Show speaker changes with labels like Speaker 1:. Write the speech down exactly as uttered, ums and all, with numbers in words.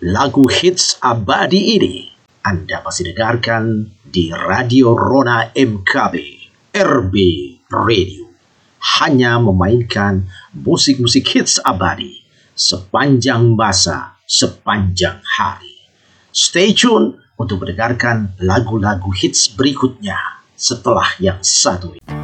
Speaker 1: Lagu hits abadi ini Anda pasti dengarkan di Radio Rona M K B, R B Radio. Hanya memainkan musik-musik hits abadi sepanjang masa, sepanjang hari. Stay tune untuk mendengarkan lagu-lagu hits berikutnya setelah yang satu ini.